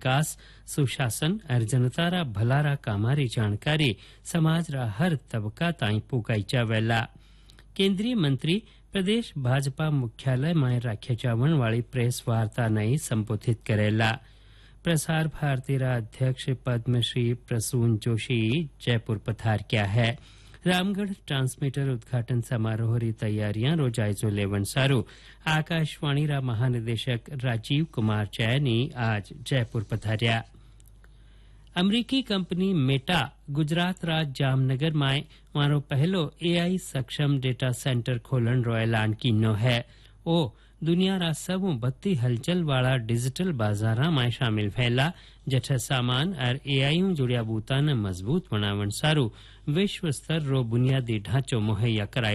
विकास सुशासन और जनता रा भला रा कामारी जानकारी समाज रा हर तबका ताई पुगाई जावेला। केंद्रीय मंत्री प्रदेश भाजपा मुख्यालय में राख्या जावन वाली प्रेस वार्ता ने संबोधित करेला। प्रसार भारती रा अध्यक्ष पद्मश्री प्रसून जोशी जयपुर पधार क्या है। रामगढ़ ट्रांसमीटर उद्घाटन समारोह री तैयारियां रो जायजो लेवन सारू आकाशवाणी रा महानिदेशक राजीव कुमार जैनी आज जयपुर पधार्या। अमरीकी कंपनी मेटा गुजरात राज जामनगर में मारो पहलो एआई सक्षम डेटा सेंटर खोलन रो ऐलान कीनो है। ओ दुनिया रा सबू बत्ती हलचल वाला डिजिटल बाजारा में शामिल फैला जठे सामान और एआई जुड़िया बूता ने मजबूत बनावन सारू विश्व स्तर रो बुनियादी ढांचो मुहैया कराय